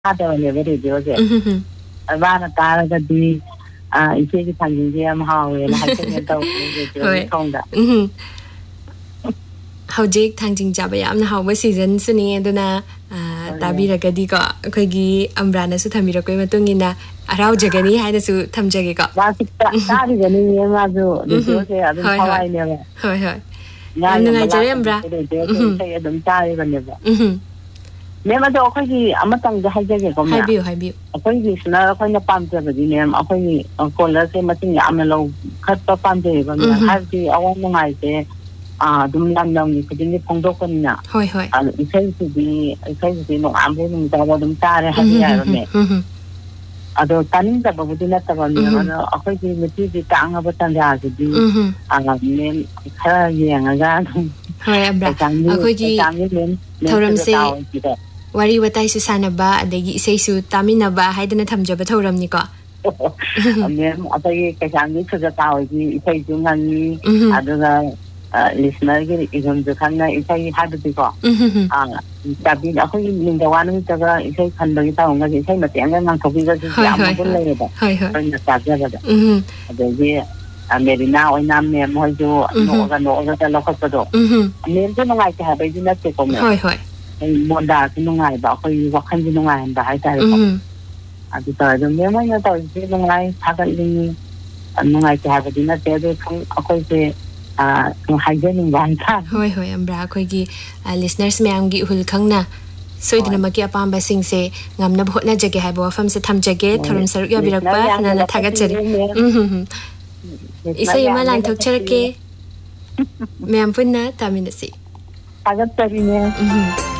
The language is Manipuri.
ꯇꯥꯗꯕꯅꯦꯕ ꯔꯦꯗꯤꯑꯣꯁꯦ ꯃꯥꯅ ꯇꯥꯔꯒꯗꯤ ꯏꯆꯦꯒꯤ ꯊꯥꯡꯖꯤꯡꯁꯦ ꯌꯥꯝ ꯍꯥꯎꯋꯦꯅ ꯍꯥꯏꯖꯒꯦ ꯇꯧꯕꯅꯦ ꯔꯦꯗꯤꯑꯣꯒꯤ ꯊꯣꯡꯗ ꯍꯧꯖꯤꯛ ꯊꯥꯡꯖꯤꯡ ꯆꯥꯕ ꯌꯥꯝꯅ ꯍꯥꯎꯕ ꯁꯤꯖꯟꯁꯨꯅꯤ ꯑꯗꯨꯅ ꯇꯥꯕꯤꯔꯒꯗꯤꯀꯣ ꯑꯩꯈꯣꯏꯒꯤ ꯑꯝꯕ꯭ꯔꯥꯅꯁꯨ ꯊꯝꯕꯤꯔꯛꯄꯒꯤ ꯃꯇꯨꯡ ꯏꯟꯅ ꯍꯔꯥꯎꯖꯒꯅꯤ ꯍꯥꯏꯅꯁꯨ ꯊꯝꯖꯒꯦꯀꯣ ꯇꯥꯔꯤꯕꯅꯤꯅꯦ ꯃꯥꯁꯨ ꯔꯦꯗꯤꯑꯣꯁꯦ ꯑꯗꯨꯝ ꯊꯋꯥꯏꯅꯦꯕ ꯍꯣꯏ ꯍꯣꯏ ꯌꯥꯝ ꯅꯨꯡꯉꯥꯏꯖꯔꯦ ꯑꯝꯕ꯭ꯔꯥ ꯔꯦꯗꯤꯑꯣꯁꯦ ꯏꯁꯩ ꯑꯗꯨꯝ ꯇꯥꯔꯤꯕꯅꯦꯕ ꯃꯦꯝ ꯑꯗꯣ ꯑꯩꯈꯣꯏꯒꯤ ꯑꯃꯇꯪꯗ ꯍꯥꯏꯖꯒꯦꯀꯣ ꯃꯦꯝ ꯍꯥꯏꯕꯤꯌꯨ ꯍꯥꯏꯕꯤꯌꯨ ꯑꯩꯈꯣꯏꯒꯤꯁꯤꯅ ꯑꯩꯈꯣꯏꯅ ꯄꯥꯝꯖꯕꯗꯤ ꯃꯦꯝ ꯑꯩꯈꯣꯏꯒꯤ ꯀꯣꯂꯔꯁꯦ ꯃꯁꯤꯡ ꯌꯥꯝꯅ ꯂꯧꯈꯠꯄ ꯄꯥꯝꯖꯩꯌꯦꯕ ꯃꯦꯝ ꯍꯥꯏꯕꯗꯤ ꯑꯋꯥ ꯅꯨꯡꯉꯥꯏꯁꯦ ꯑꯗꯨꯝ ꯂꯝꯒꯤ ꯈꯨꯗꯤꯡꯒꯤ ꯐꯣꯡꯗꯣꯛꯄꯅꯤꯅ ꯍꯣꯏ ꯍꯣꯏ ꯏꯁꯩꯁꯤꯗꯤ ꯅꯣꯡꯉꯥꯟꯕꯗꯩ ꯅꯨꯃꯤꯠꯇꯥꯐꯥꯎ ꯑꯗꯨꯝ ꯇꯥꯔꯦ ꯍꯥꯏꯕ ꯌꯥꯔꯣꯏꯅꯦ ꯑꯗꯣ ꯇꯥꯅꯤꯡꯗꯕꯕꯨꯗꯤ ꯅꯠꯇꯕ ꯃꯦꯝ ꯑꯗꯣ ꯑꯩꯈꯣꯏꯒꯤ ꯅꯨꯄꯤꯒꯤ ꯇꯥꯡꯉꯕ ꯇꯥꯟꯖꯥꯁꯤꯗꯤ ꯃꯦꯝ ꯈꯔ ꯌꯦꯡꯉꯒ ꯑꯗꯨꯝ ꯍꯣꯏ ꯑꯝꯕ꯭ꯔꯥ ꯑꯩꯈꯣꯏꯒꯤ ꯊꯧꯔꯝꯁꯦ ꯋꯥꯔꯤ ꯋꯥꯇꯥꯏꯁꯨ ꯁꯥꯟꯅꯕ ꯑꯗꯒꯤ ꯏꯁꯩꯁꯨ ꯇꯥꯃꯤꯟꯅꯕ ꯍꯥꯏꯗꯅ ꯊꯝꯖꯕ ꯊꯧꯔꯝꯅꯤꯀꯣ ꯃꯦꯝ ꯑꯩꯈꯣꯏꯒꯤ ꯀꯩꯁꯥꯝꯕꯤ ꯁꯨꯖꯇꯥ ꯍꯣꯏꯒꯤ ꯏꯁꯩꯁꯨ ꯉꯪꯉꯤ ꯑꯗꯨꯒ ꯂꯤꯁꯅꯔꯒꯤ ꯏꯍꯨꯜꯁꯨ ꯈꯪꯅ ꯏꯁꯩ ꯍꯥꯏꯕꯗꯤꯀꯣ ꯑꯩꯈꯣꯏꯒꯤ ꯅꯤꯡꯊꯧꯀꯥ ꯅꯨꯃꯤꯠꯇꯒ ꯏꯁꯩ ꯈꯟꯕꯒꯤ ꯇꯧꯔꯝꯒꯁꯦ ꯏꯁꯩ ꯃꯇꯦꯛ ꯑꯃ ꯉꯥꯡꯊꯣꯛꯄꯤꯕꯁꯤꯁꯨ ꯌꯥꯝ ꯃꯒꯨꯟ ꯂꯩꯌꯦꯕ ꯑꯩꯈꯣꯏꯅ ꯇꯥꯖꯕꯗ ꯑꯗꯒꯤ ꯃꯦꯔꯤꯅꯥ ꯑꯣꯏꯅ ꯃꯦꯝ ꯍꯣꯏꯁꯨ ꯅꯣꯛꯑꯒ ꯂꯧꯈꯠꯄꯗꯣ ꯃꯦꯝꯁꯨ ꯅꯨꯡꯉꯥꯏꯇꯦ ꯍꯥꯏꯕꯩꯗꯤ ꯅꯠꯇꯦꯀꯣ ꯃꯦꯝ ꯃꯣꯟꯗꯥꯁꯨ ꯅꯨꯡꯉꯥꯏꯕ ꯑꯩꯈꯣꯏꯒꯤ ꯋꯥꯈꯜꯁꯨ ꯅꯨꯡꯉꯥꯏꯍꯟꯕ ꯍꯥꯏꯇꯥꯔꯦꯀꯣ ꯑꯗꯨ ꯇꯧꯔꯦ ꯑꯗꯨ ꯃꯦꯝ ꯍꯣꯏꯅ ꯇꯧꯔꯤꯁꯦ ꯅꯨꯡꯉꯥꯏ ꯊꯥꯒꯠꯅꯤꯡꯉꯤ ꯅꯨꯡꯉꯥꯏꯇꯦ ꯍꯥꯏꯕꯗꯤ ꯅꯠꯇꯦ ꯑꯗꯨ ꯑꯩꯈꯣꯏꯁꯦ ꯍꯥꯏꯖꯅꯤꯡꯕ ꯍꯥꯏꯇꯥꯔꯦ ꯍꯣꯏ ꯍꯣꯏ ꯑꯝꯕ꯭ꯔꯥ ꯑꯩꯈꯣꯏꯒꯤ ꯂꯤꯁꯅꯔꯁ ꯃꯌꯥꯝꯒꯤ ꯏꯍꯨꯜ ꯈꯪꯅ ꯁꯣꯏꯗꯅꯃꯛꯀꯤ ꯑꯄꯥꯝꯕꯁꯤꯡꯁꯦ ꯉꯝꯅꯕ ꯍꯣꯠꯅꯖꯒꯦ ꯍꯥꯏꯕ ꯋꯥꯐꯝꯁꯦ ꯊꯝꯖꯒꯦ ꯊꯧꯔꯝ ꯁꯔꯨꯛ ꯌꯥꯕꯤꯔꯛꯄ ꯍꯟꯅ ꯊꯥꯒꯠꯆꯔꯤ ꯏꯁꯩ ꯑꯃ ꯂꯥꯟꯊꯣꯛꯆꯔꯛꯀꯦ ꯃꯌꯥꯝ ꯄꯨꯟꯅ ꯇꯥꯃꯤꯟꯅꯁꯤ ꯊꯥꯒꯠꯆꯔꯤꯅꯦ